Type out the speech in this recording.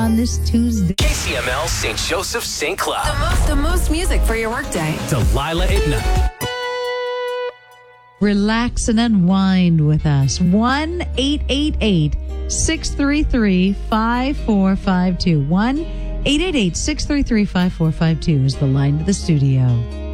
on this Tuesday. KCML St. Joseph St. Cloud. The most music for your workday. Delilah at night. Relax and unwind with us. 1-888-633-5452. 1-888-633-5452 is the line to the studio.